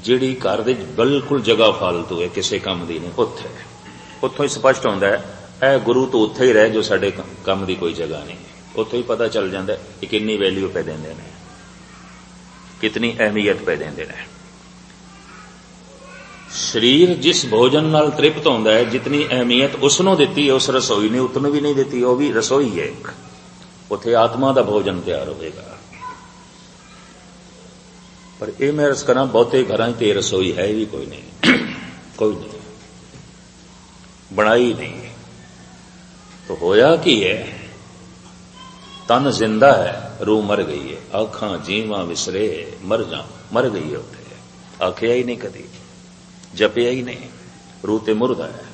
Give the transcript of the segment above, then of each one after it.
ਜਿਹੜੀ ਘਰ ਦੇ ਬਿਲਕੁਲ ਜਗ੍ਹਾ ਫਾਲਤੂ ਹੈ, ਕਿਸੇ ਕੰਮ ਦੀ ਨਹੀਂ, ਉੱਥੋਂ ਹੀ ਸਪਸ਼ਟ ਹੁੰਦਾ ਹੈ ਇਹ ਗੁਰੂ ਤੋਂ ਉੱਥੇ ਹੀ ਰਹਿ ਜੋ ਸਾਡੇ ਕੰਮ ਦੀ ਕੋਈ ਜਗ੍ਹਾ ਨਹੀਂ। ਉੱਥੋਂ ਹੀ ਪਤਾ ਚੱਲ ਜਾਂਦਾ ਕਿ ਕਿੰਨੀ ਵੈਲਿਊ ਪੈ ਦਿੰਦੇ ਨੇ, ਕਿਤਨੀ ਅਹਿਮੀਅਤ ਪੈ ਦਿੰਦੇ ਨੇ। ਸਰੀਰ ਜਿਸ ਭੋਜਨ ਨਾਲ ਤ੍ਰਿਪਤ ਹੁੰਦਾ ਹੈ, ਜਿਤਨੀ ਅਹਿਮੀਅਤ ਉਸ ਨੂੰ ਦਿੱਤੀ ਹੈ ਉਸ ਰਸੋਈ ਨੇ ਉਤਨੂੰ ਵੀ ਨਹੀਂ ਦਿੱਤੀ। ਉਹ ਵੀ ਰਸੋਈ ਹੈ ਇੱਕ, ਉੱਥੇ ਆਤਮਾ ਦਾ ਭੋਜਨ ਤਿਆਰ ਹੋਵੇਗਾ। ਪਰ ਇਹ ਮੈਂ ਅਰਜ਼ ਕਰਾਂ ਬਹੁਤੇ ਘਰਾਂ 'ਚ ਤੇ ਰਸੋਈ ਹੈ ਵੀ ਕੋਈ ਨਹੀਂ, ਕੋਈ ਨਹੀਂ, ਬਣਾਈ ਨਹੀਂ। तो होया की है, तन जिंदा है, रूह मर गई है, आखां जीवा विसरे मर गई है। उठे आखिया ही नहीं, कदी जपिया ही नहीं, रूह ते मुर्दा है।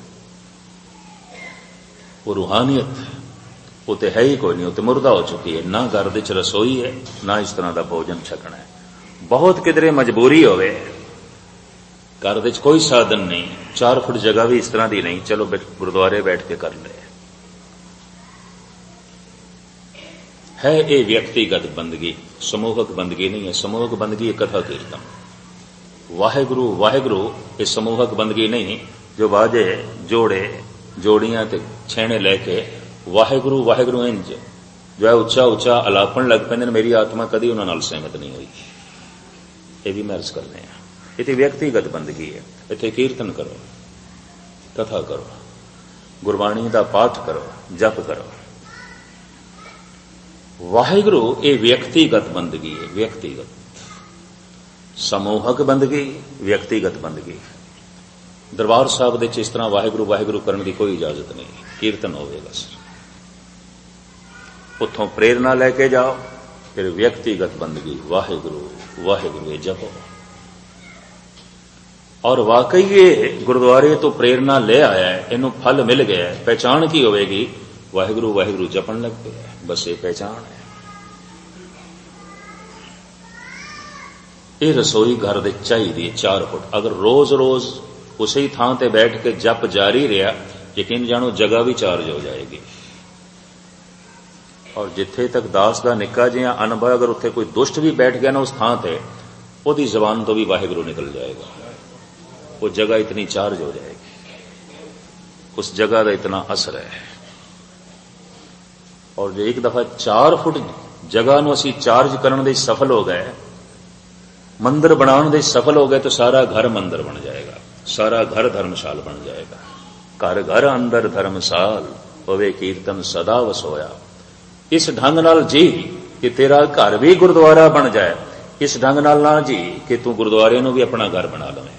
वो रूहानियत वो तो है ही कोई नहीं, वो तो मुर्दा हो चुकी है। ना घर विच रसोई है, ना इस तरह का भोजन छकना है। बहुत किधरे मजबूरी होवे, घर विच कोई साधन नहीं, 4 फुट जगह भी इस तरह की नहीं, चलो गुरुद्वारे बैठ के कर ले है। ये व्यक्तिगत बंदगी, समूहक बंदगी नहीं है। समूहक बंदगी है कथा कीर्तन, वाहेगुरु वाहेगुरु। ये समूहक बंदगी नहीं जो बाजे जोड़े जोड़ियां ते छेने लेके वाहेगुरु वाहेगुरु इंज जो है उच्चा उच्चा अलापन लग पैंदे। मेरी आत्मा कदी उन्हां नाल सहमत नहीं हुई। ये भी मैं अर्ज करने हैं, ये व्यक्तिगत बंदगी है। इत्थे कीर्तन करो, कथा करो, गुरबाणी का पाठ करो, जप करो। वाहिगुरु ये व्यक्तिगत बंदगी है, व्यक्तिगत। समूहक बंदगी, व्यक्तिगत बंदगी। दरबार साहब दे इस तरह वाहिगुरु वाहिगुरु करने की कोई इजाजत नहीं, कीर्तन होवेगा सर। उतों प्रेरणा लेके जाओ, फिर व्यक्तिगत बंदगी वाहिगुरु वाहिगुरु जपो। और वाकई ये गुरुद्वारे तो प्रेरणा ले आया है, इनू फल मिल गया है। पहचान की होगी, वाहिगुरु वाहिगुरु जपन लग पे, बस ये पहचान है। ये रसोई घर दे चाहिए 4 फुट। अगर रोज रोज उसी थां ते बैठ के जप जारी रहा, यकीन जानो जगह भी चार्ज हो जाएगी। और जिथे तक दास का निक्का जिहा अनुभव, अगर उत्थे कोई दुष्ट भी बैठ गया ना उस थां ते, ओदी जबान तो भी वाहिगुरु निकल जाएगा। वो जगह इतनी चार्ज हो जाएगी, उस जगह का इतना असर है। और जो एक दफा 4 फुट जगह नूं असीं चार्ज करने दे सफल हो गए, मंदिर बनाने दे सफल हो गए, तो सारा घर मंदिर बन जाएगा, सारा घर धर्मशाल बन जाएगा। घर घर अंदर धर्मशाल होवे कीर्तन सदा वसोया। इस ढंग नाल जी कि तेरा घर भी गुरुद्वारा बन जाए, इस ढंग नाल ना जी कि तू गुरुद्वारे नूं भी अपना घर बना लवे।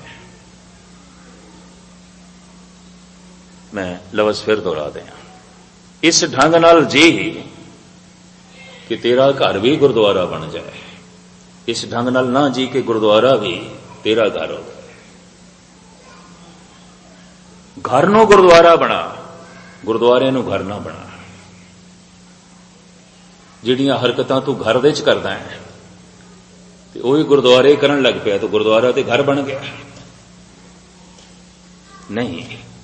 मैं लफ्ज़ फिर दोहरा दें, इस ढंग नाल जी कि तेरा घर भी गुरुद्वारा बन जाए, इस ढंग नाल ना जी कि गुरुद्वारा भी तेरा घर हो। घर नूं गुरुद्वारा बना, गुरुद्वारे नूं घर ना बना। जिहड़ियां हरकतां तू घर दे च करदा है ते ओही गुरुद्वारे करन लग पिया, तो गुरुद्वारा ते घर बन गया नहीं।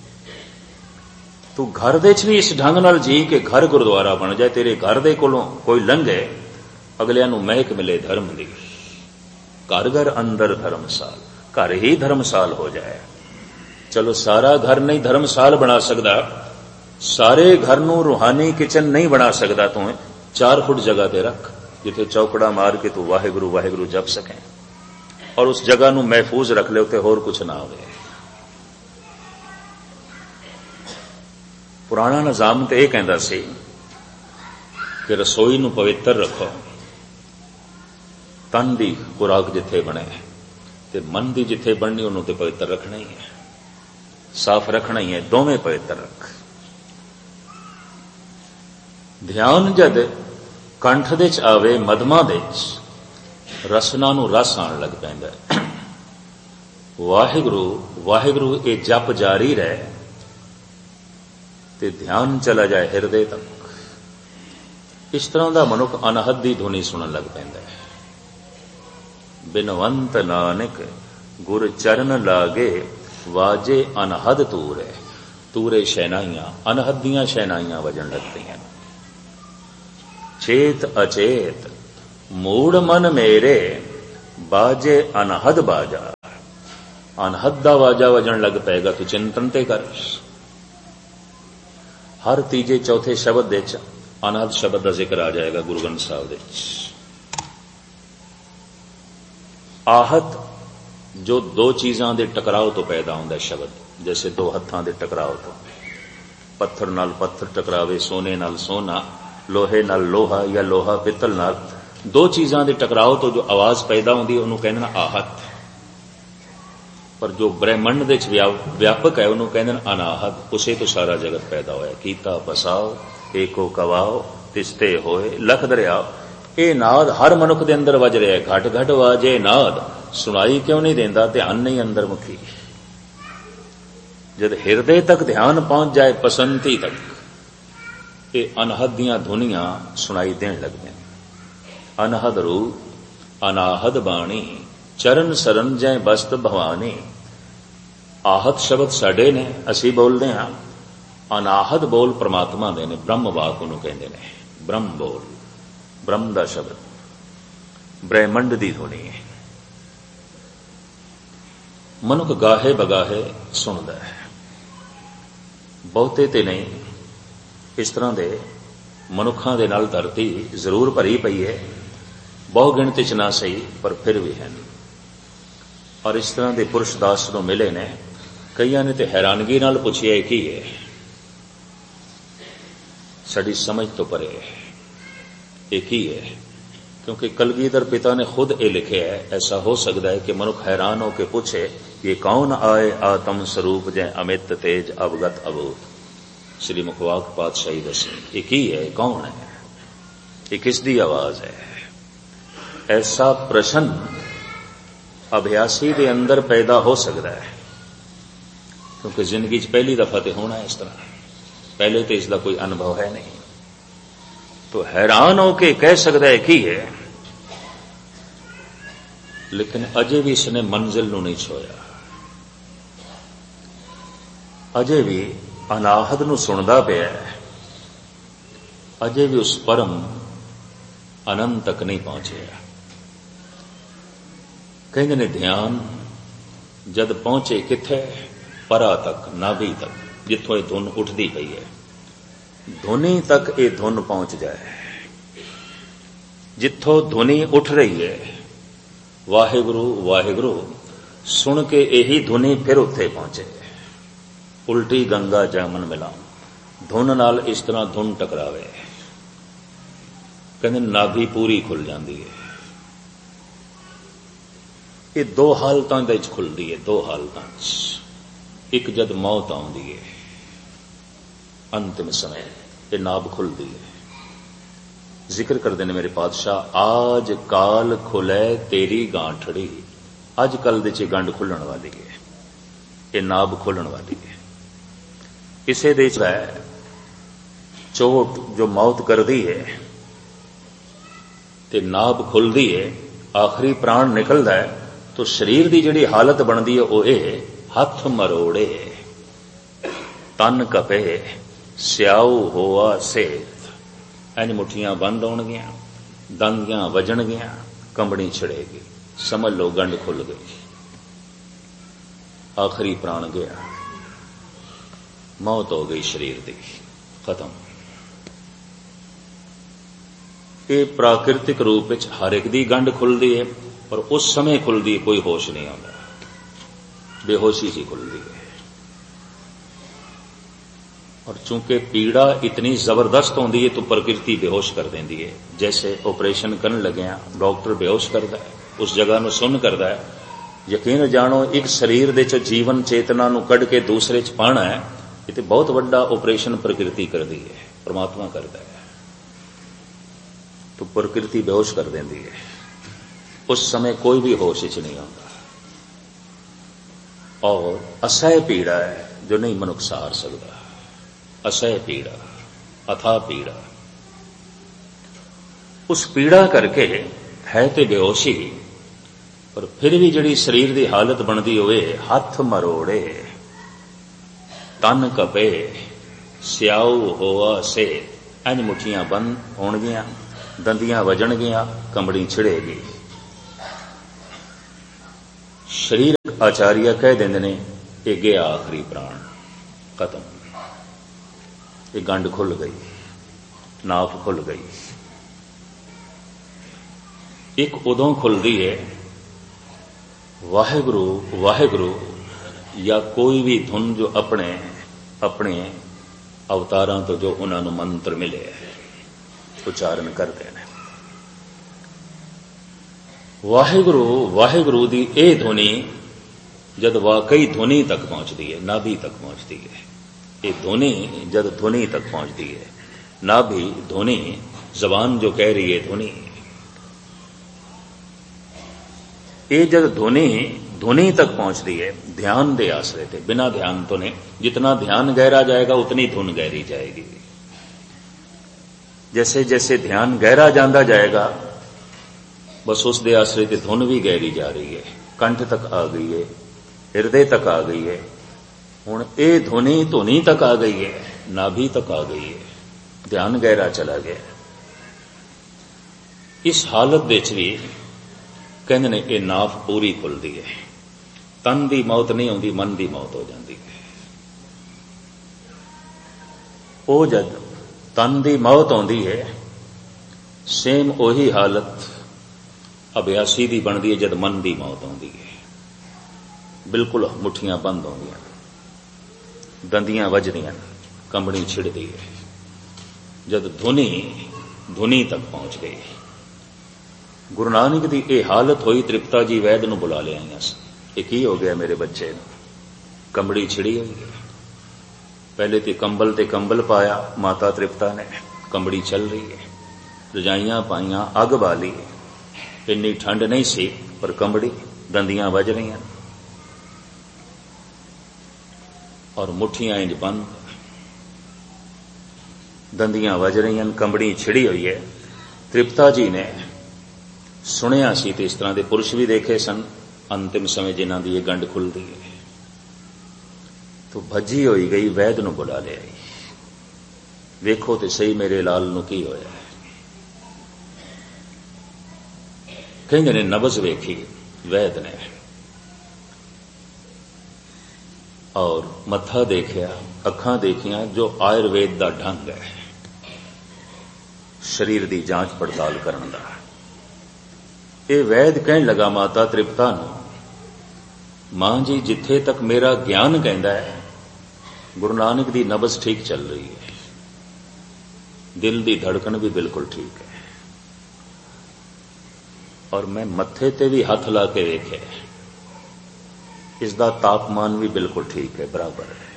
तू घर दे च भी इस ढंग नाल जी कि घर गुरुद्वारा बन जाए। तेरे घर दे कोलों कोई लंघे, अगलियां नूं महक मिले धर्म दी। घर घर अंदर धर्मसाल, घर ही धर्मसाल हो जाए। चलो सारा घर नहीं धर्मसाल बना सकदा, सारे घर नूं रूहानी किचन नहीं बना सकदा, तू 4 फुट जगह ते रख जिथे चौकड़ा मार के तू वाहिगुरु वाहिगुरु जप सके, और उस जगह नूं महफूज रख ले, उत्ते होर कुछ ना होवे। पुराना निजाम तो यह कहता सी कि रसोई नूं पवित्र रखो, तन की खुराक जिथे बने ते मन की जिथे बननी उन्होंने तो पवित्र रखना ही है, साफ रखना ही है, दोवें पवित्र रख। ध्यान जद कंठ दे च आवे, मधमा दे च रसना नूं रस आण लग पैंदा है। वाहिगुरु वाहिगुरु ये जप जारी रहे ते ध्यान चला जाए हिरदे तक। इस तरह का मनुख अनहद की धुनी सुनन लग पैंदा है। बिनवंत नानक गुर चरण लागे, वाजे अनहद तूरे। तूरे शहनाइयां, अनहद दियां शहनाइयां वजन लग पईयां। चेत अचेत मूड मन मेरे, बाजे अनहद बाजा। अनहद दा वाजा वजन लग पेगा, तू चिंतन ते कर। हर तीजे चौथे शब्द दे अनहद शब्द का जिक्र आ जाएगा गुरु ग्रंथ साहिब दे। आहत जो दो चीज़ों के टकराव तो पैदा होता है शब्द, जैसे दो हत्थों के टकराव तो, पत्थर नाल पत्थर टकरावे, सोने नाल सोना, लोहे नाल लोहा या लोहा पित्तल नाल, दो चीज़ों के टकराव तो जो आवाज़ पैदा होती है उन्होंने कहना आहत। पर जो ब्रह्मंड दे व्यापक है उन्होंने कहते अनाहत। उसे तो सारा जगत पैदा होया। कीता पसाओ एको कवाओ तिसते होए लख दरियाओ। ये नाद हर मनुख दे अंदर वज रहा है। घट घट वाजे नाद, सुनाई क्यों नहीं देंदा, ध्यान नहीं अंदर मुखी। जब हिरदे तक ध्यान पहुंच जाए, पसंती तक, ये अनहद दियां धुनियां सुनाई देन लगदे। अनहद रूप अनाहद बाणी, चरण सरन जै बस्त भवानी। आहत शब्द साडे ने, असी बोलते हैं। अनाहद बोल परमात्मा दे ने, ब्रह्म वाक उन्होंने कहते हैं। ब्रह्म बोल, ब्रह्म दा शब्द, ब्रह्मंड दी धुनी है। मनुख गाहे बगाहे सुनदा है, बहुते ते नहीं। इस तरह दे मनुखां दे नाल धरती जरूर भरी पई है, बहु गिणती च ना सही, पर फिर भी है। और इस तरह के पुरुष दास जो मिले ने, कईयां ने तो हैरानगी नाल पुछिया की है, साडी समझ तो परे है, की है। क्योंकि कलगीधर पिता ने खुद ये लिखे है। ऐसा हो सकता है कि मनुख हैरान होकर पूछे, ये कौन आए आत्म स्वरूप जै अमित तेज अवगत अबूत। श्री मुखवाक पातशाही दसे, ये की है, कौन है, ये किसदी आवाज है। ऐसा प्रश्न अभ्यासी के अंदर पैदा हो सकता है, क्योंकि जिंदगी च पहली दफा तो होना है इस तरह, पहले तो इसका कोई अनुभव है नहीं। तो हैरान होके कह सकता है की है, लेकिन अजे भी इसने मंजिल नूं नहीं छोया। अजे भी अनाहद नूं सुनदा पिया है, अजे भी उस परम अनंत तक नहीं पहुंचे। कहते ने ध्यान जद पहुंचे किथे, परा तक, नाभि तक, जिथों ये धुन उठती पई है, धुनी तक ये धुन पहुंच जाए। जिथों धुनी उठ रही है, वाहिगुरु वाहिगुरु सुन के यही धुनी फिर उत्थे पहुंचे। उल्टी गंगा जामन मिलाऊं, धुन नाल इस तरह धुन टकरावे, कहते नाभि पूरी खुल जाती है। ये दो हालतां दे विच खुलदी है, दो हालतां च। एक जद मौत आउंदी है, अंतिम समय, ये नाभ खुलदी है। जिक्र करते हैं मेरे पातशाह, आज काल खुलै तेरी गांठड़ी। अज कल दे च गंढ खुलण वाली है, ये नाभ खुलण वाली है। इसे दे है चोट जो मौत करदी है, ते नाभ खुलदी है, आखिरी प्राण निकलदा है, तो शरीर की जिहड़ी हालत बनती है वो ये, हथ मरोड़े तन कपे स्याऊ होआ सेत। इंज मुठियां बंद होणगियां, दंदियां वजणगियां, कंबनी छिड़ेगी, समझ लो गंढ खुल गई, आखिरी प्राण गया, मौत हो गई शरीर की, खत्म। ये प्राकृतिक रूप में हर एक दी गंढ खुलती है, पर उस समय खुलती है, कोई होश नहीं आता, बेहोशी सी खुलती है। और चूंकि पीड़ा इतनी जबरदस्त होती है तो प्रकृति बेहोश कर देती है। जैसे ऑपरेशन करने लगे डॉक्टर बेहोश करता है, उस जगह नूं सुन्न करता है। यकीन जानो एक शरीर दे च जीवन चेतना नूं कढ के दूसरे च पाना है, ये तो बहुत बड़ा ऑपरेशन प्रकृति करती है, परमात्मा करता है। तो प्रकृति बेहोश कर देती है, उस समय कोई भी होश च नहीं आता। और असह्य पीड़ा है जो नहीं मनुख सहार सकता, असह्य पीड़ा, अथाह पीड़ा। उस पीड़ा करके है तो बेहोशी, पर फिर भी जिहड़ी शरीर की हालत बनती होवे, हथ मरोड़े तन कपे स्याऊ होआ से। इंज मुठियां बंद होणगियां, दंदियां वजणगियां, कंबड़ी छिड़ेगी। शरीरक आचार्य कह देंदे ने ये गया आखिरी प्राण, खत्म, ये गंढ खुल गई, नाफ खुल गई। एक उदों खुलती है वाहेगुरु वाहेगुरु या कोई भी धुन जो अपने अपने अवतारां तो जो उन्होंने मंत्र मिले उच्चारण करते हैं। वाहेगुरु वाहेगुरु दी ए ध्वनि जद वाकई ध्वनि तक पहुंचती है, नाभि तक पहुंचती है। ये ध्वनि जद ध्वनि तक पहुंचती है, नाभि ध्वनि, जबान जो कह रही है ध्वनि, ये जब ध्वनि तक पहुंचती है ध्यान दे आश्रय थे, बिना ध्यान तो नहीं। जितना ध्यान गहरा जाएगा उतनी धुन गहरी जाएगी। जैसे जैसे ध्यान गहरा जाता जाएगा बस उस दे आश्रय ते धुन भी गहरी जा रही है, कंठ तक आ गई है, हृदय तक आ गई है। हुण ये ध्वनि तक आ गई है, नाभि तक आ गई है, ध्यान गहरा चला गया। इस हालत विच भी कहते ने ये नाफ पूरी खुलती है, तन की मौत नहीं आती, मन की मौत हो जाती है। वो जब तन की मौत आती है सेम उही हालत अभ्यासी की बनती है जब मन की मौत आती है। बिल्कुल मुठियां बंद होंदियां, दंदियां वजदियां, कंबनी छिड़ती है। जब धुनी तक पहुंच गई। गुरु नानक की यह हालत हुई, तृप्ता जी वैद नूं बुला लिया। ये की हो गया मेरे बच्चे नूं? कंबड़ी छिड़ी हुई है। पहले तो कंबल ते कंबल पाया माता तृप्ता ने, कंबड़ी चल रही है, रजाइयां पाइयां, अग बाली, इन्नी ठंड नहीं सी पर कंबड़ी, दंदियां वज रही और मुठियां इंज बंद, दंदियां वज रही, कंबड़ी छिड़ी हुई है। तृप्ता जी ने सुनिया सी ते इस तरह के पुरुष भी देखे सन अंतिम समय जिन्हां दी ये गंढ खुलदी है। तो भजी होई गई, वैद नूं बुला लिया। वेखो ते सही मेरे लाल नूं की होया। कहिंदे ने नबज वेखी वैद ने और मत्था देखिया, अखां देखियां, जो आयुर्वेद का ढंग है शरीर की जांच पड़ताल करने का। ये वैद कहन लगा माता तृप्ता नूं, मां जी जिथे तक मेरा ज्ञान कहता है गुरु नानक की नबज ठीक चल रही है, दिल की धड़कन भी बिल्कुल ठीक है, और मैं मत्थे ते भी हथ ला के वेखे, इसका तापमान भी बिल्कुल ठीक है, बराबर है।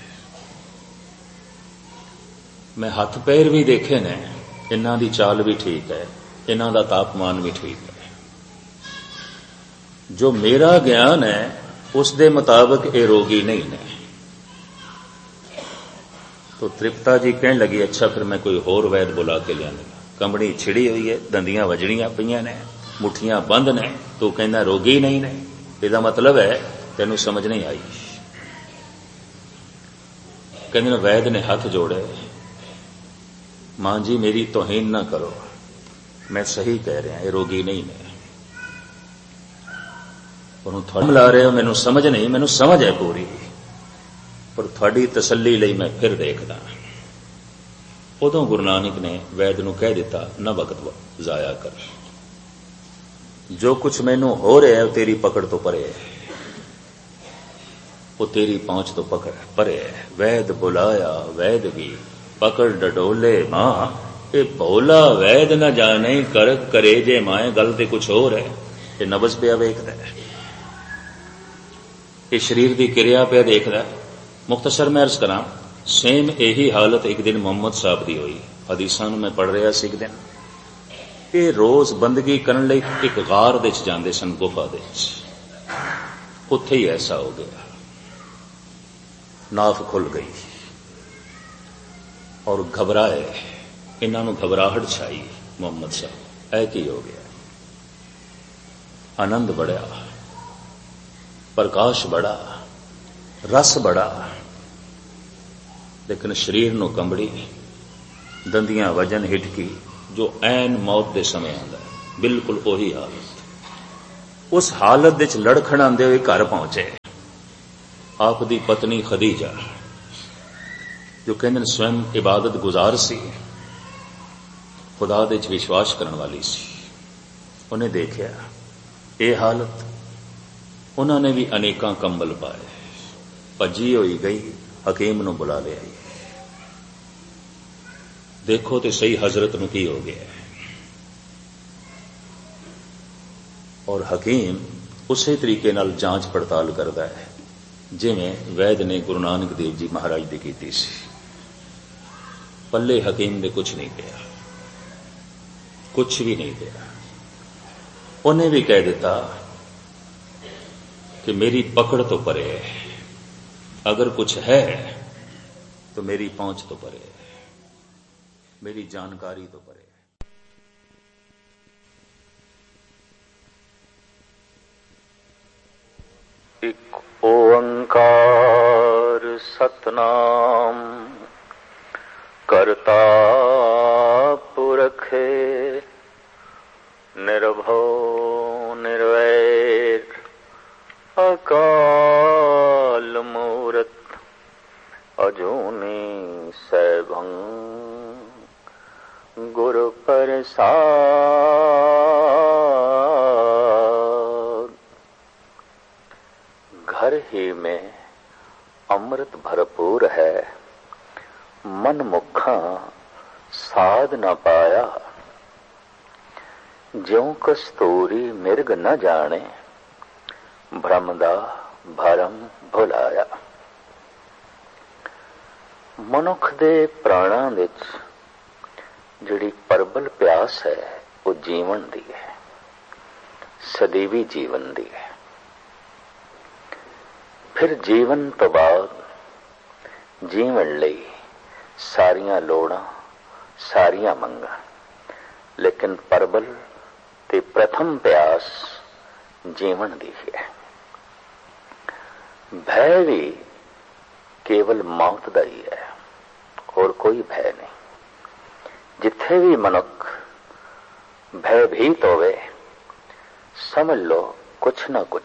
मैं हथ पैर भी देखे ने, इन्हां दी चाल भी ठीक है, इन्हां दा तापमान भी ठीक है। जो मेरा ज्ञान है उस दे मुताबिक ये रोगी नहीं ने। तो तृप्ता जी कहने लगी, अच्छा फिर मैं कोई होर वैद बुला के लिया। कंबड़ी छिड़ी हुई है, दंदियां वजड़ियां पईयां ने, मुठियां बंद ने, तो कहना रोगी नहीं ने। इसका मतलब है तेनू समझ नहीं आई। कहते वैद ने हाथ जोड़े, मां जी मेरी तौहीन ना करो, मैं सही कह रहा, ये रोगी नहीं ने। मिला रहे हो, मैनू समझ नहीं, मैनू समझ है पूरी, पर थोड़ी तसल्ली लई मैं फिर देखदा। उदों गुरु नानक ने वैद नूं कह दिता, ना वक्त जाया कर, जो कुछ मैनू हो रहा है तेरी पकड़ तो परे है, वो तेरी पहुंच तो परे है। वैद बुलाया वैद भी पकड़ डडोले मां, ये भोला वैद न जाने कर करे जे माए, गल ते कुछ होर है। ये नबज पिया वेखदा है, ये शरीर की क्रिया पे देखदा। मुख्तसर मैं अर्ज करा, सेम यही हालत एक दिन मुहम्मद साहब की हुई। हदीसां मैं पढ़ रहा सी एक दिन, ये रोज बंदगी करने लई एक गार दे च जांदे सन, गुफा दे च। उत्थे ही ऐसा हो गया, नाफ खुल गई और घबराए, इन्हों घबराहट छाई। मुहम्मद साहब ऐ की हो गया? आनंद बढ़िया, प्रकाश बड़ा, रस बड़ा, लेकिन शरीर नूं कंबड़ी, दंदियां वजन हिटकी, जो ऐन मौत के समय आता है, बिल्कुल उही हालत। उस हालत विच लड़खड़ांदे हुए घर पहुंचे। आप दी पत्नी खदीजा जो कहंदे स्वयं इबादत गुजार सी, खुदा दे विच विश्वास करने वाली सी, उन्हें देखिया ये हालत, उन्होंने भी अनेकां कंबल पाए, भजी होई गई, हकीम नूं बुला लिया। देखो तो सही हजरत नूं की हो गया। और हकीम उसे तरीके नाल जांच पड़ताल करता है जिवें वैद ने गुरु नानक देव जी महाराज दी कीती सी। पल्ले हकीम दे कुछ नहीं पिया, कुछ भी नहीं पिया। उन्हें भी कह दिता कि मेरी पकड़ तो परे है, अगर कुछ है तो मेरी पहुंच तो परे है, मेरी जानकारी तो परे है। एक ओंकार सतनाम करता पुरखे निर्भव निर्वैर अकाल मूरत अजूनी सैभं गुरु प्रसाद। घर ही में अमृत भरपूर है, मन मुखा साध न पाया। ज्यों कस्तूरी मिर्ग न जाने, भ्रम दा भरम भुलाया। मनुख दे प्राणां विच जिहड़ी प्रबल प्यास है वो जीवन दी है, सदैवी जीवन दी है। फिर जीवन तो बाद जीवन लई सारियां लोड़ां, सारियां मंगां, लेकिन प्रबल ते प्रथम प्यास जीवन दी है। भय भी केवल मौत का ही है, और कोई भय नहीं। जिथे भी मनुख भयभीत होवे, समझ लो कुछ ना कुछ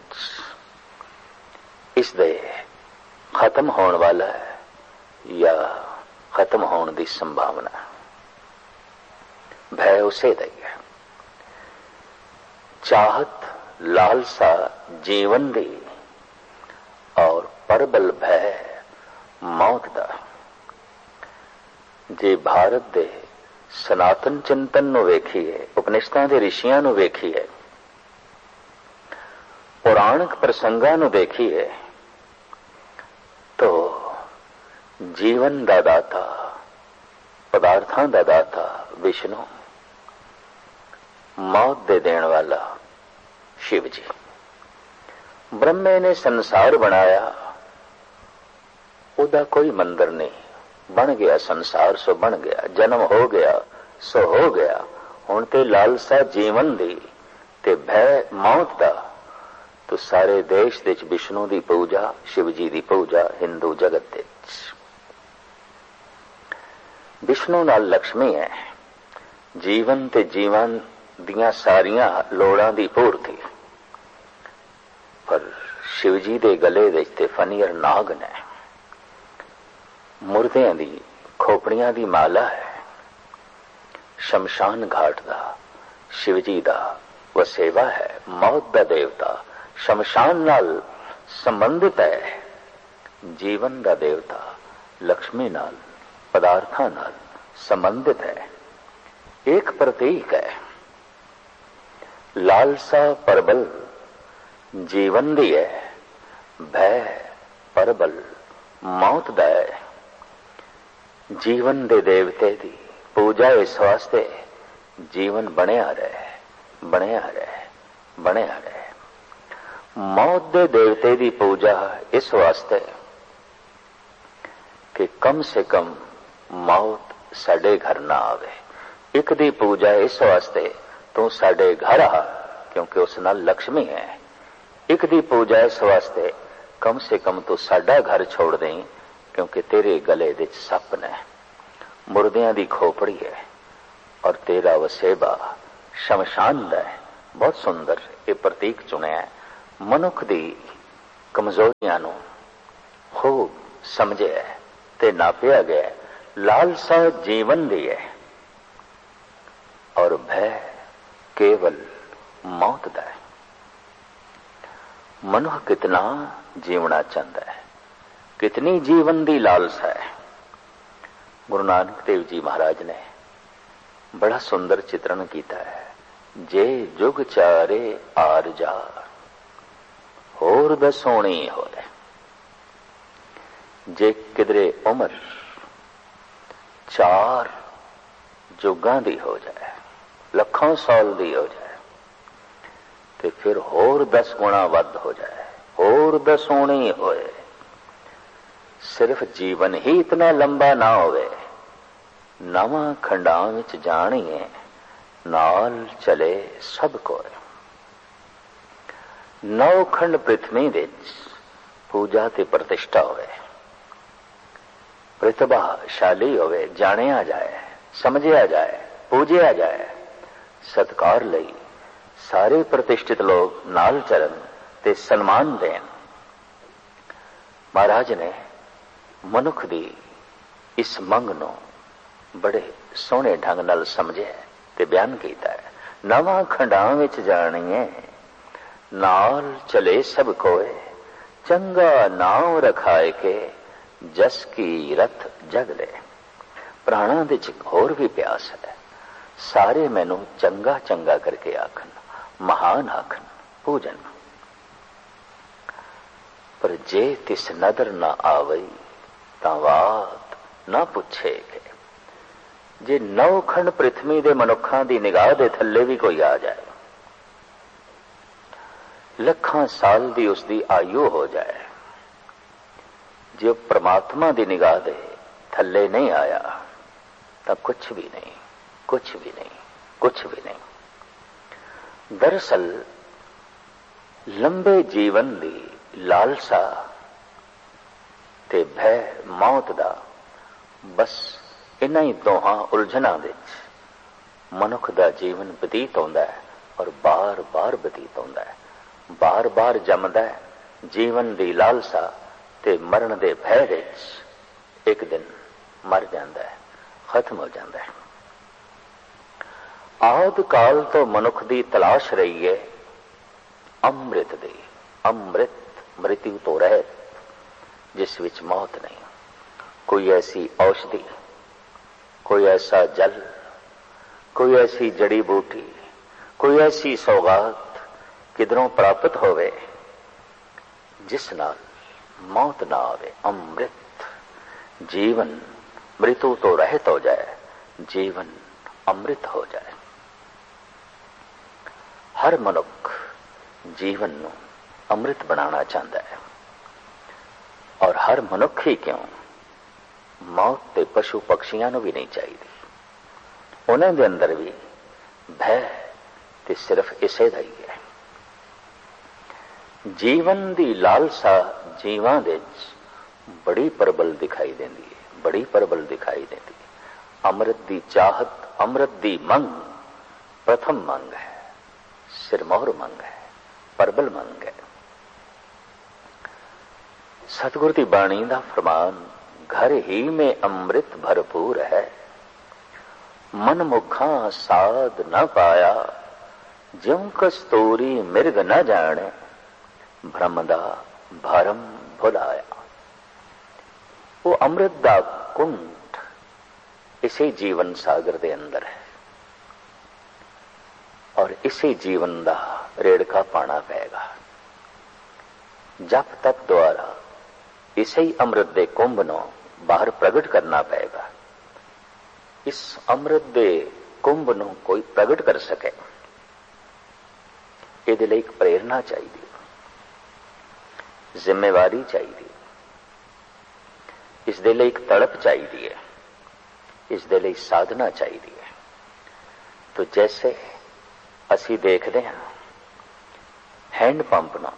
इस दे खत्म होने वाला है या खत्म होने की संभावना। भय उसे दा ही है। चाहत लालसा जीवन दी और प्रबल भय मौत दा। जे भारत दे सनातन चिंतन नूं वेखीए, उपनिषदां दे ऋषियां नूं वेखीए, पौराणिक प्रसंगां नूं देखीए, तो जीवन दा दाता, पदार्थां दा दाता विष्णु, मौत दे देण वाला शिव जी। ब्रह्मे ने संसार बनाया, उदा कोई मंदिर नहीं, बन गया संसार सो बन गया, जन्म हो गया सो हो गया। हुण ते लालसा जीवन दी ते भय मौत दा, तो सारे देश विच विष्णु दी पूजा, शिव जी दी पूजा हिंदू जगत विच। विष्णु नाल लक्ष्मी है, जीवन ते जीवन दियां सारियां लोड़ां दी पूर्ति। पर शिव जी दे गले विच ते फनीर नाग ने, मुर्दियां दी खोपड़ियां दी माला है। शमशान घाट दा शिव जी दा वसेवा है। मौत दा देवता शमशान नाल संबंधित है, जीवन दा देवता लक्ष्मी नाल, पदार्थां नाल संबंधित है। एक प्रतीक है। लालसा प्रबल जीवन दी है, भय प्रबल मौत दा है। जीवन दे देवते दी पूजा इस वास्ते जीवन बनिया रहे, बनिया रहे, बनिया रहे। मौत दे देवते दी पूजा इस वास्ते कि कम से कम मौत साडे घर ना आवे। एक दी पूजा इस वास्ते तू साडे घर आ, क्योंकि उस नाल लक्ष्मी है। एक दी पूजा इस वास्ते कम से कम तू साडा घर छोड़ दें, क्योंकि तेरे गले विच सप ने, मुर्दियां दी खोपड़ी है, और तेरा वसेबा शमशान दा है, बहुत सुंदर ये प्रतीक चुनिया। मनुख दी कमजोरियां नूं खूब समझिया ते नापिया गया। लालसा जीवन दी है और भय केवल मौत दा है। मनुख कितना जीवना चाहता है, कितनी जीवन दी लालसा है। गुरु नानक देव जी महाराज ने बड़ा सुंदर चित्रण किया है। जे जुग चारे आर जा होर दसोणी होए। जे किधरे उम्र 4 जुगां दी हो जाए, लखों साल दी हो जाए, तो फिर होर 10 गुणा वध हो जाए, होर दसोणी होए। सिर्फ जीवन ही इतना लंबा ना होवे, नवां खंडां विच जाणीए नाल चले सब कोई। 9 खंड पृथ्वी विच पूजा ते प्रतिष्ठा होवे, प्रतिभाशाली होवे, जानिया जाए, समझिया जाए, पूजिया जाए। सत्कार लई सारे प्रतिष्ठित लोग नाल चलन ते सन्मान देन। महाराज ने मनुख दी इस मंग नूं बड़े सोहणे ढंग नाल समझिया ते बयान कीता है। नवां खंडां विच जाणीए नाल चले सब कोए। चंगा नाम रखाए के जस की रथ जग ले। प्राणा दे च होर भी प्यास है, सारे मैनू चंगा चंगा करके आखन, महान आखन, पूजन। पर जे तिस नदर न आवई तां बात न पुछे के। जे 9 खंड पृथ्वी दे मनुखां दी निगाह दे थल्ले भी कोई आ जाए, लखां साल दी उसदी आयु हो जाए, जो परमात्मा दी निगाह दे थल्ले नहीं आया तब कुछ भी नहीं, कुछ भी नहीं, कुछ भी नहीं। दरअसल लंबे जीवन दी लालसा ते भय मौत दा बस इन्हां ही दोहां उलझनां विच मनुख दा जीवन बतीत होंदा है और बार बार बतीत होंदा है, बार बार जमदा है। जीवन दी लालसा ते मरण दे भय विच एक दिन मर जांदा है, खत्म हो जाता है। आद काल तो मनुख दी तलाश रही है अमृत दी। अमृत मृत्यु तो रहत, जिस विच मौत नहीं। कोई ऐसी औषधि, कोई ऐसा जल, कोई ऐसी जड़ी बूटी, कोई ऐसी सौगात किधरों प्राप्त होवे जिस नाल मौत ना आवे। अमृत जीवन मृत्यु तो रहत हो जाए, जीवन अमृत हो जाए। हर मनुख जीवन नूं अमृत बनाना चाहता है और हर मनुख ही क्यों, मौत ते पशु पक्षियां नूं भी नहीं चाहिए। उन्हां दे अंदर भी भय ते सिर्फ इसे दा ही है। जीवन दी लालसा जीवां दे बड़ी प्रबल दिखाई देंदी है, बड़ी प्रबल दिखाई देती है। अमृत दी चाहत, अमृत दी मंग प्रथम मंग है, सिरमौर मंग है, प्रबल मंग है। सतगुरु दी बाणी दा फरमान, घर ही में अमृत भरपूर है, मन मुखा साध न पाया, ज्यों कस्तूरी मिर्ग न जाने, भ्रम दा भरम भुलाया। वो अमृत दा कुंठ इसी जीवन सागर दे अंदर है और इसी जीवन दा रेड़का पाना पेगा। जप तप द्वारा इसी अमृत दे कुंभ नूं बाहर प्रगट करना पेगा। इस अमृत दे कुंभ नूं कोई प्रगट कर सके, इहदे लई एक प्रेरणा चाहिए, जिम्मेवारी चाहिए, इस दे लई एक तड़प चाहिए, इस दे लई साधना चाहिए। तो जैसे असी देखते हैं हैंड पंप ना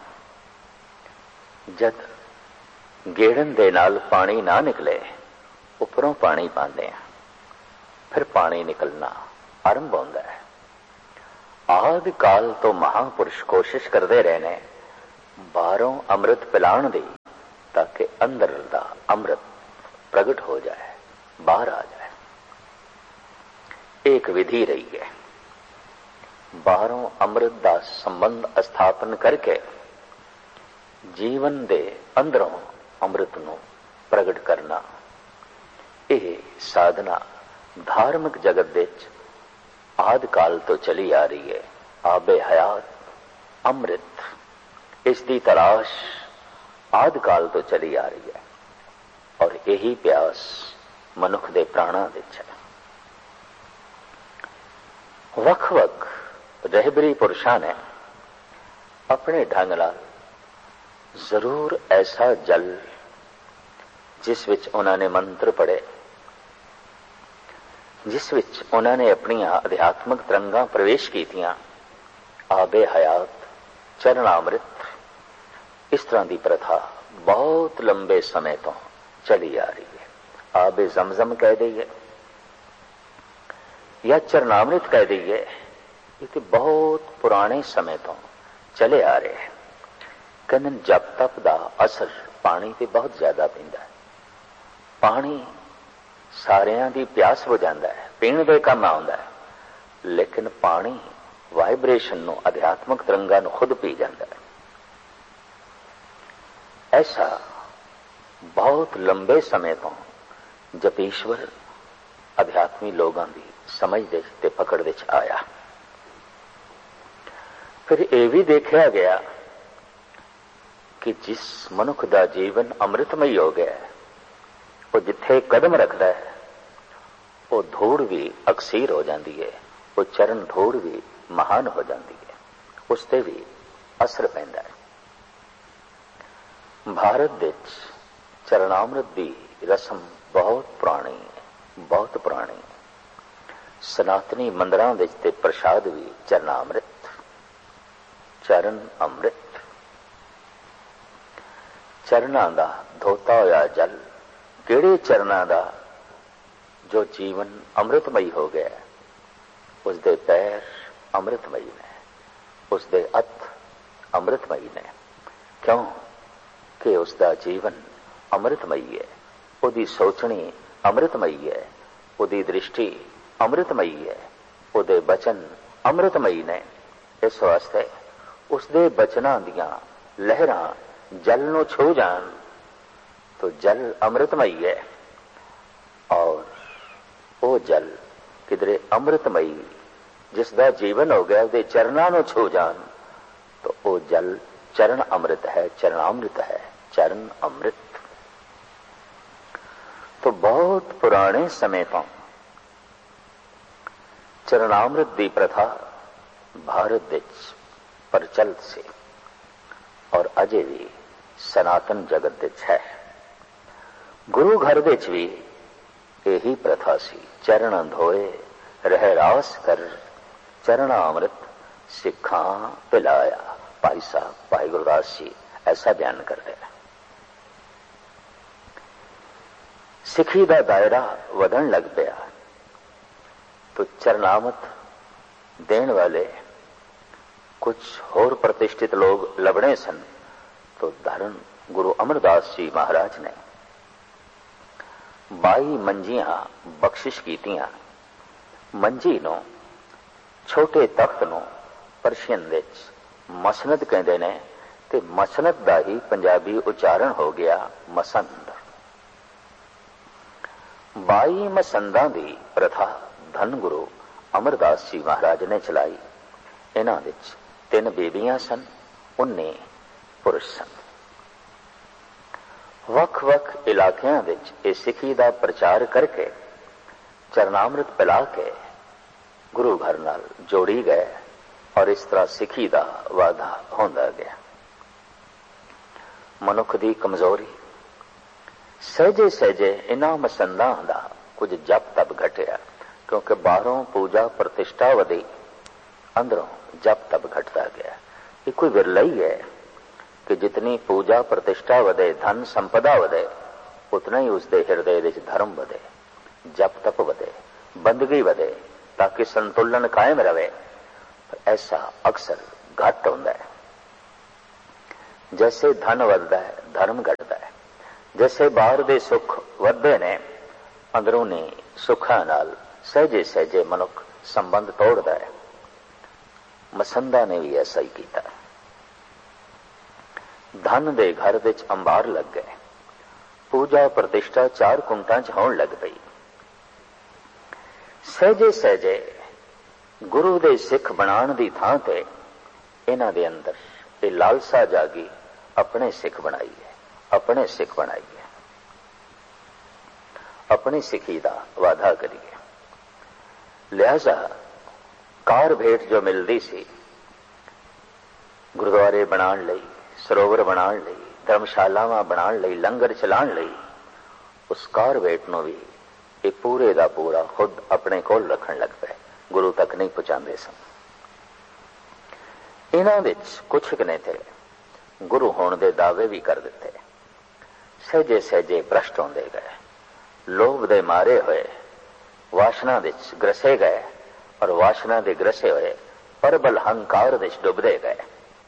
जद गेड़न दे नाल पानी ना निकले, उपरों पानी पाते हैं, फिर पानी निकलना आरंभ होता है। आदि काल तो महापुरुष कोशिश करते रहे ने बाहरों अमृत पिलाण दी, ताकि अंदर दा अमृत प्रगट हो जाए, बाहर आ जाए। एक विधि रही है, बाहरों अमृत दा संबंध स्थापन करके जीवन दे अंदरों अमृत नूं प्रगट करना। यह साधना धार्मिक जगत विच आदि काल तो चली आ रही है। आबे हयात अमृत, इसकी तलाश आदि काल तो चली आ रही है और यही प्यास मनुख दे प्राणा विच है। वख-वख रहबरी पुरुषां ने अपने ढंग नाल जरूर ऐसा जल जिस विच उन्होंने मंत्र पढ़े, जिस विच उन्होंने अपनी अध्यात्मक तरंगां प्रवेश कीतियां, आबे हयात चरणामृत, इस तरह की प्रथा बहुत लंबे समय तो चली आ रही है। आबे जमजम कह दईए या चरणामृत कह दईए, ये बहुत पुराने समय तो चले आ रहे हैं। कहते जप तप का असर पानी पे बहुत ज्यादा पैंदा है। पानी सारियां दी प्यास बुझांदा है, पीण दे काम आउंदा है, लेकिन पानी वाइब्रेशन नूं, अध्यात्मक तरंगां नूं खुद पी जांदा है। ऐसा बहुत लंबे समय तो जपीश्वर अध्यात्मी लोगों की समझ ते पकड़ विच आया। फिर यह भी देखा गया कि जिस मनुख का जीवन अमृतमय हो गया है, वो जिथे कदम रखता है वो धूड़ भी अक्सीर हो जाती है, वो चरण धूड़ भी महान हो जाती है, उसते भी असर पैंदा है। भारत विच चरणामृत की रस्म बहुत पुरानी है, बहुत पुरानी है। सनातनी मंदिरां विच ते प्रसाद भी चरणामृत, चरण अमृत, चरणां दा धोता होया जल। किहड़े चरणां दा? जो जीवन अमृतमयी हो गया, उसदे पैर अमृतमयी ने, उसदे हथ अमृतमयी ने। क्यों कि उसका जीवन अमृतमयी है, उसकी सोचनी अमृतमयी है, उसकी दृष्टि अमृतमयी है, उसदे बचन अमृतमयी ने। इस वास्ते उसदे बचनां दियां लहरां जल नूं छू जान तो जल अमृतमयी है, और वो जल किधरे अमृतमयी जिसका जीवन हो गया उसके चरणां नूं छू जान तो वो जल चरण अमृत है, चरणामृत है, चरण अमृत। तो बहुत पुराने समय तो चरणामृत की प्रथा भारत विच प्रचलित सी और अजे भी सनातन जगत विच है। गुरु घर विच भी यही प्रथा सी। चरण धोए रह रास कर, चरणामृत सिखां पिलाया। भाई साहब, भाई गुरदास जी ऐसा बयान करते हैं। सिखी का दायरा वधन लग पाया तो चरणामृत देने वाले कुछ होर प्रतिष्ठित लोग लभने सन। तो धर्म गुरु अमरदास जी महाराज ने 22 मंजियां बख्शिश कीतियां। मंजी नूं छोटे तख्त नूं परशियन विच मसनद कहंदे ने ते मसनद दा ही पंजाबी उच्चारण हो गया मसंद। 22 मसंदां दी प्रथा धन गुरु अमरदास जी महाराज ने चलाई। इन्हां विच 3 बेबियां सन, 19 पुरुष सन। वख-वख इलाकियां विच इह सिखी दा प्रचार करके चरणामृत पिला के गुरु घर नाल जोड़ी गए और इस तरह सिखी दा वाधा होंदा गया। मनुख दी कमजोरी सहजे सहजे इन्हां मसंदां दा कुछ जप तप घटिया, क्योंकि बाहरों पूजा प्रतिष्ठा वधी, अंदरों जप तप घटता गया। ये कोई विरला ही है कि जितनी पूजा प्रतिष्ठा वधे, धन संपदा वधे, उतना ही उसके हृदय विच धर्म वधे, जप तप वधे, बंदगी वधे, ताकि संतुलन कायम रहे। पर ऐसा अक्सर घट होता है। जैसे धन वधदा है धर्म घटता है। जैसे बाहर दे सुख वधदे ने अंदरूनी सुखां नाल सहजे सहजे मनुख संबंध तोड़ता है। मसंदा ने भी ऐसा ही किया। धन दे घर विच अंबार लग गए। पूजा प्रतिष्ठा 4 कुंटां च होण लग पई। सहजे सहजे गुरु दे सिख बनाण दी थां ते इन्हां दे अंदर ये लालसा जागी, अपने सिख बनाई है, अपने सिख बनाई है, अपनी सिखी दा वादा करिए। लिहाजा कार भेंट जो मिलती सी गुरुद्वारे बनाण लई, सरोवर बनाण लई, धर्मशालावां बनाण लई, लंगर चलाण लई, उस कार भेंट नूं भी ये पूरे दा पूरा खुद अपने कोल रखण लग पए। गुरु तक नहीं पहुंचाते सन। इन्हां विच कुछ ने थे गुरु होण दे दावे भी कर दिते। सहजे सहजे भ्रष्ट होंदे गए, लोभ दे मारे हुए वासना विच ग्रसे गए और वासना दे ग्रसे हुए परबल हंकार विच डुबदे गए।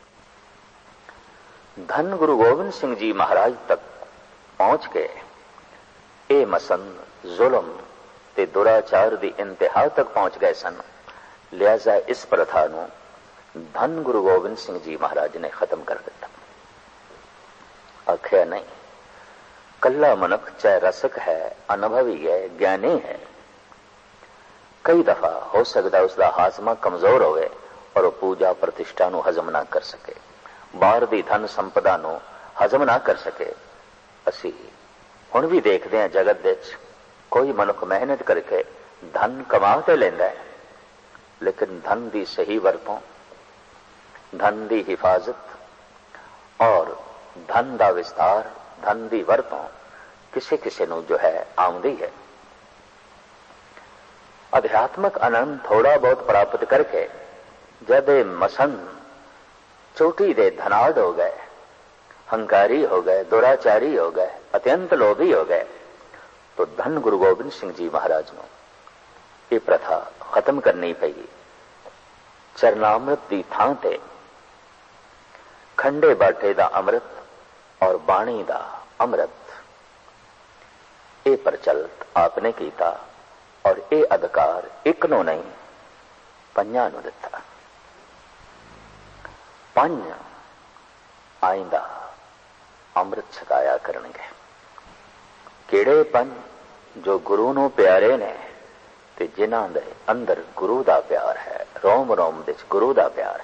धन गुरु गोबिंद सिंह जी महाराज तक पहुंच के ये मसंद जुल्म ते दुराचार दी इंतहा तक पहुंच गए सन। लिहाजा इस प्रथा नूं धन गुरु गोबिंद सिंह जी महाराज ने खत्म कर दिता। आख्या नहीं, कल्ला मनुख चाहे रसक है, अनुभवी है, ज्ञानी है, कई दफा हो सकता उसका हाजमा कमजोर होवे और वो पूजा प्रतिष्ठा नूं हजम ना कर सके, बाहर दी धन संपदा नूं हजम ना कर सके। असी हुण भी देखते हैं जगत विच कोई मनुख मेहनत करके धन कमा ते लैंदा है, लेकिन धन दी सही वरतों, धन दी हिफाजत और धन दा विस्तार, धन दी वरतों किसी किसी नूं जो है आउंदी है। अध्यात्मक आनंद थोड़ा बहुत प्राप्त करके जब मसंद चोटी दे धनाढ़ हो गए, हंकारी हो गए, दुराचारी हो गए, अत्यंत लोभी हो गए, तो धन गुरु गोबिंद सिंह जी महाराज नूं ये प्रथा खत्म करनी पई। चरनामृत दी थां ते खंडे बाटे दा अमृत और बाणी दा अमृत ये प्रचलित आपने कीता और ये अधिकार एक नूं नहीं पंजां नूं दिता। पंज आइंदा अमृत छकाया करनगे। किहड़े पंज? जो गुरु नूं प्यारे ने ते जिन्हां दे अंदर गुरु दा प्यार है, रोम रोम विच गुरु दा प्यार है।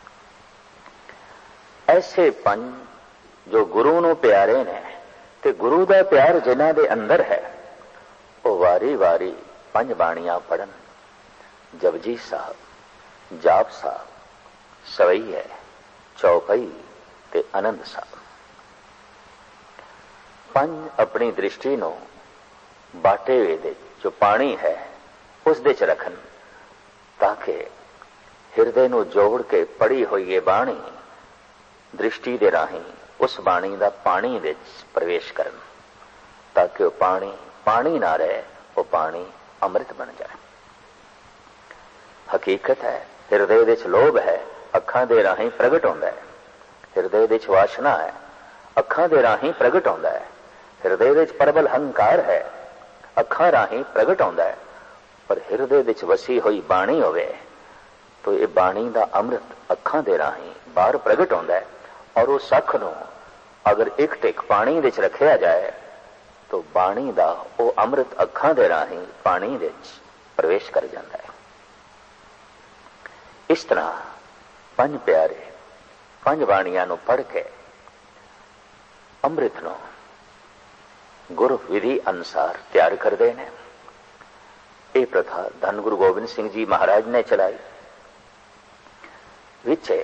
ऐसे पंज जो गुरु नूं प्यारे ने ते गुरु दा प्यार जिन्हां दे अंदर है, वो वारी वारी पंज बाणियां पढ़न। जपजी साहब, जाप साहब, सवैया, चौपई ते आनंद साहब। पंज अपनी दृष्टि नूं बाटे हुए दे जो पानी है उस दे च रखन, ताकि हिरदे नूं जोड़ के पढ़ी हुई ये बाणी दृष्टि दे राही उस बाणी दा पानी विच प्रवेश करन, ताकि वो पानी पानी ना रहे, वो पानी अमृत बन जाए। हकीकत है हिरदे विच लोभ है, अखां दे राही प्रगट होंदा है। हिरदे विच वासना है, अखां दे राही प्रगट होंदा है। हिरदे विच प्रबल हंकार है, अखां राही प्रगट होंदा है। पर हिरदे विच वसी हुई बाणी होवे तो ये बाणी दा अमृत अखां दे राही बाहर प्रगट होंदा है। और उस अख नूं अगर एक टिक पानी विच रखिया जाए तो बाणी दा वो अमृत अखां दे राही पानी विच प्रवेश कर जाता है। इस तरह पंज प्यारे पंज बाणियां नूं पढ़ के अमृत नूं गुरु विधि अनुसार तैयार करते हैं। ये प्रथा धन गुरु गोबिंद सिंह जी महाराज ने चलाई। विचे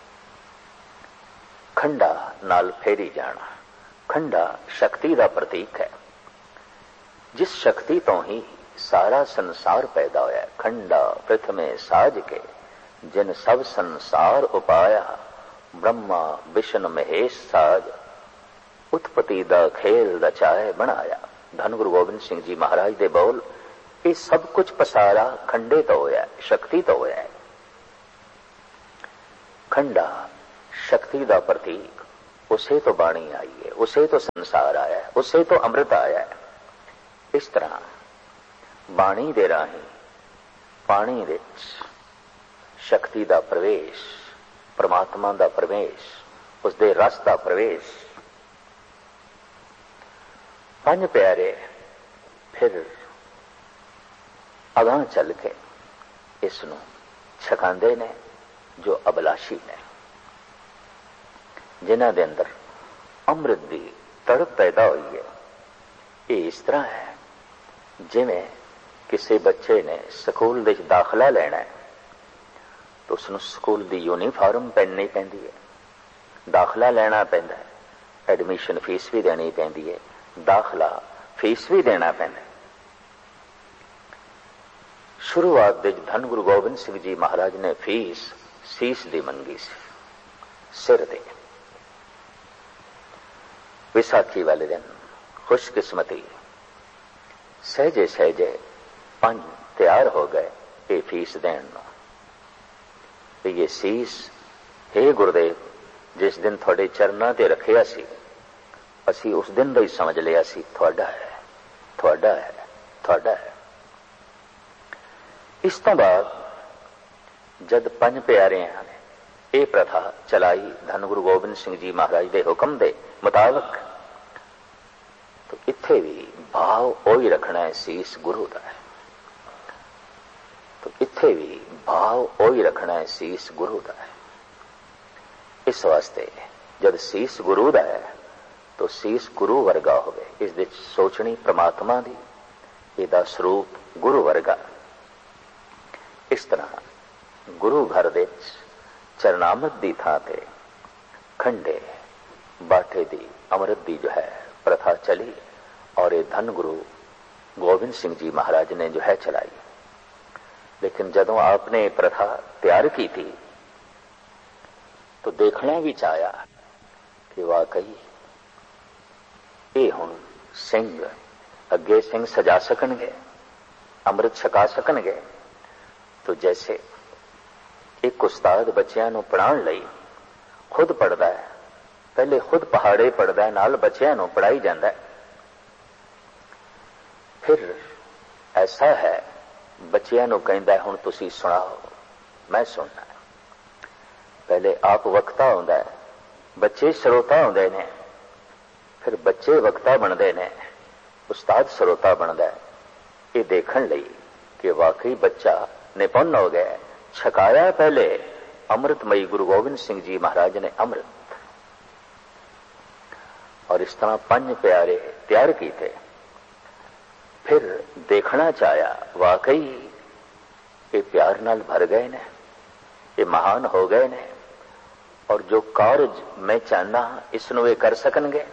खंडा नाल फेरी जाना। खंडा शक्ति का प्रतीक है, जिस शक्ति तो ही सारा संसार पैदा होया। खंडा प्रथमे साज के जिन सब संसार उपाया, ब्रह्मा विष्णु महेश साज, उत्पत्ति दा खेल रचाए बनाया। धन गुरु गोबिंद सिंह जी महाराज दे बोल, ये सब कुछ पसारा खंडे तो होया, शक्ति तो होया है। खंडा शक्ति का प्रतीक, उसे तो बाणी आई है, उसे तो संसार आया है, उसे तो अमृत आया है। इस तरह बाणी दे राही पानी विच शक्ति का प्रवेश, परमात्मा का प्रवेश, उसके रस का प्रवेश। पंज प्यारे फिर अगां चल के इसनूं छकांदे ने जो अभिलाषी ने, जिन्हां दे अंदर अमृत की तड़प पैदा हुई है। ये इस तरह है जिवें किसी बच्चे ने स्कूल विच दाखला लेना है तो उसनूं स्कूल की यूनीफॉर्म पहननी पैंदी है, दाखला लेना पैंदा है, एडमिशन फीस भी देनी पैंदी है, दाखला फीस भी देना पैंदा है। शुरुआत विच धन गुरु गोबिंद सिंह जी महाराज ने फीस सीस दी मंगी सी, सिर दे। विसाखी वाले दिन खुशकिस्मती सहजे सहजे पंज तैयार हो गए ये फीस देन। ये सीस हे गुरुदेव जिस दिन थोड़े चरणों ते रखिया सी, असी उस दिन ही समझ लिया सी थोड़ा है, थोड़ा है, थोड़ा है। इस तो बाद जद पंज प्यारियां ने यह प्रथा चलाई धन गुरु गोबिंद सिंह जी महाराज के हुक्म के मुताबिक, तो इत्थे भी भाव ओही रखना है सीस गुरु का है, तो इत्थे भी भाव ओही रखना है सीस गुरु का है। इस वास्ते जब सीस गुरु का है तो सीस गुरु वर्गा होवे, इस विच सोचनी परमात्मा दी, इहदा स्वरूप गुरु वर्गा। इस तरह गुरु घर दे चरणामृत दी थां ते खंडे बाटे दी अमृत दी जो है प्रथा चली और ये धन गुरु गोबिंद सिंह जी महाराज ने जो है चलाई। लेकिन जदों आपने प्रथा तैयार की थी तो देखना भी चाहा कि वाकई ये हुण सिंह अगे सिंह सजा सकणगे, अमृत छका सकणगे। तो जैसे एक उस्ताद बच्चों को पढ़ाने लई खुद पढ़ता है, पहले खुद पहाड़े पढ़ता है, नाल बच्चों को पढ़ाई जाता है। फिर ऐसा है बच्चों को कहता है हुण तुसी सुनाओ, मैं सुनना है। पहले आप वक्ता होंदा है, बच्चे श्रोता होंदे ने, फिर बच्चे वक्ता बनते ने, उस्ताद श्रोता बनता है। ये देखने लई कि वाकई बच्चा निपुण हो गया, छकाया पहले अमृतमयी गुरु गोबिंद सिंह जी महाराज ने अमृत, और इस तरह पंज प्यारे तैयार किए थे। फिर देखना चाहा वाकई ये प्यार नाल भर गए ने, ये महान हो गए ने, और जो कार्य मैं चाहना इसनूं वे कर सकणगे।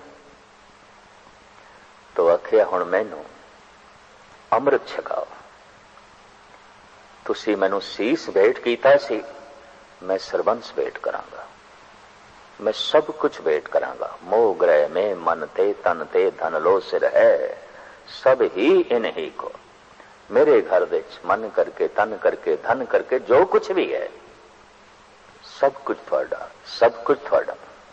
तो आखिया हुण मैनू अमृत छकाओ, तुसी मैनू सीस भेंट कीता सी, मैं सरबंस भेंट करांगा, मैं सब कुछ भेंट करांगा। मोह ग्रह में मन ते तन ते धन लो सिर है, सब ही इन ही को। मेरे घर विच मन करके तन करके धन करके जो कुछ भी है सब कुछ थोड़ा, सब कुछ थोड़ा।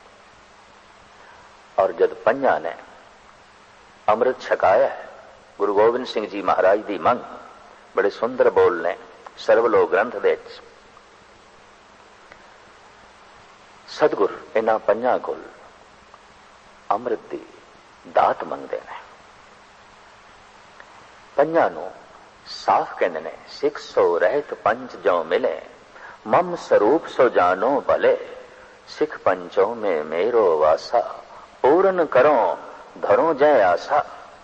और जब पंजा ने अमृत छकाया है, गुरु गोबिंद सिंह जी महाराज की मंग बड़े सुंदर बोल ने सर्वलोक ग्रंथ दे सतगुर इन्हां पंजां कोल अमृत दी दात मंगदे ने। पंजां नूं साफ कहंदे ने, सिख सो रहत पंच जो मिले, मम स्वरूप सो जानो भले, सिख पंचों में मेरो वासा, पूर्ण करो धरो जय आसा।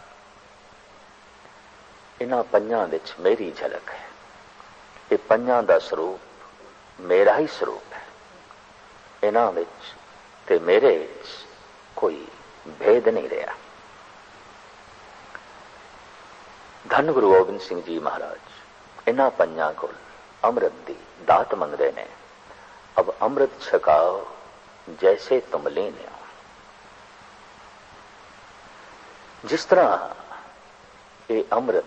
इन्हां पंजां विच मेरी झलक है, ये पंजां दा स्वरूप मेरा ही स्वरूप है, इन्हां विच ते मेरे विच कोई भेद नहीं रहा। धन गुरु गोबिंद सिंह जी महाराज इन्हां पंजां कोल अमृत दी दात मंगदे ने। अब अमृत छकाओ जैसे तुम लीन हो। जिस तरह ये अमृत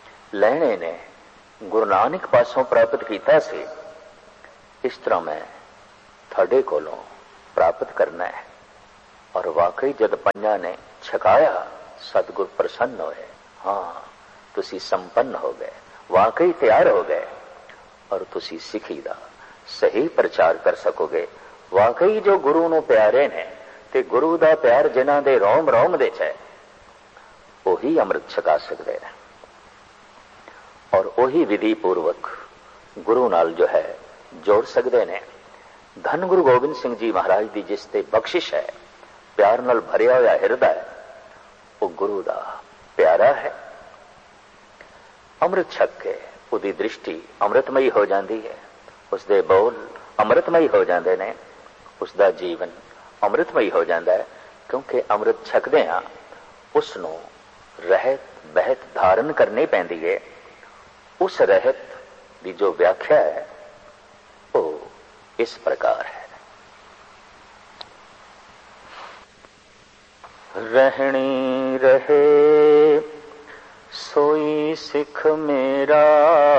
लैणे ने गुरु नानक पासों प्राप्त किया से, इस तरह मैं ਤੁਹਾਡੇ ਕੋਲੋਂ ਪ੍ਰਾਪਤ ਕਰਨਾ ਹੈ। ਔਰ ਵਾਕਈ ਜਦ ਪੰਜਾਂ ਨੇ ਛਕਾਇਆ, ਸਤਿਗੁਰ ਪ੍ਰਸੰਨ ਹੋਏ। ਹਾਂ, ਤੁਸੀਂ ਸੰਪੰਨ ਹੋ ਗਏ, ਵਾਕਈ ਤਿਆਰ ਹੋ ਗਏ, ਔਰ ਤੁਸੀਂ ਸਿੱਖੀ ਦਾ ਸਹੀ ਪ੍ਰਚਾਰ ਕਰ ਸਕੋਗੇ। ਵਾਕਈ ਜੋ ਗੁਰੂ ਨੂੰ ਪਿਆਰੇ ਨੇ ਤੇ ਗੁਰੂ ਦਾ ਪਿਆਰ ਜਿਨ੍ਹਾਂ ਦੇ ਰੋਮ ਰੋਮ ਦੇ 'ਚ ਹੈ, ਉਹੀ ਅੰਮ੍ਰਿਤ ਛਕਾ ਸਕਦੇ ਨੇ, ਔਰ ਉਹੀ ਵਿਧੀ ਪੂਰਵਕ ਗੁਰੂ ਨਾਲ ਜੋ ਹੈ ਜੋੜ ਸਕਦੇ ਨੇ। ਧੰਨ ਗੁਰੂ ਗੋਬਿੰਦ ਸਿੰਘ ਜੀ ਮਹਾਰਾਜ ਦੀ ਜਿਸ ਤੇ ਬਖਸ਼ਿਸ਼ ਹੈ, ਪਿਆਰ ਨਾਲ ਭਰਿਆ ਹੋਇਆ ਹਿਰਦਾ ਹੈ, ਉਹ ਗੁਰੂ ਦਾ ਪਿਆਰਾ ਹੈ। ਅੰਮ੍ਰਿਤ ਛਕ ਕੇ ਉਹਦੀ ਦ੍ਰਿਸ਼ਟੀ ਅੰਮ੍ਰਿਤਮਈ ਹੋ ਜਾਂਦੀ ਹੈ, ਉਸਦੇ ਬੋਲ ਅੰਮ੍ਰਿਤਮਈ ਹੋ ਜਾਂਦੇ ਨੇ, ਉਸਦਾ ਜੀਵਨ ਅੰਮ੍ਰਿਤਮਈ ਹੋ ਜਾਂਦਾ ਹੈ। ਕਿਉਂਕਿ ਅੰਮ੍ਰਿਤ ਛਕਦੇ ਹਾਂ ਉਸ ਨੂੰ ਰਹਿਤ ਬਹਿਤ ਧਾਰਨ ਕਰਨੀ ਪੈਂਦੀ ਹੈ। ਉਸ ਰਹਿਤ ਦੀ ਜੋ ਵਿਆਖਿਆ ਹੈ ਉਹ ਇਸ ਪ੍ਰਕਾਰ ਹੈ। ਰਹਿਣੀ ਰਹੇ ਸੋਈ ਸਿੱਖ ਮੇਰਾ,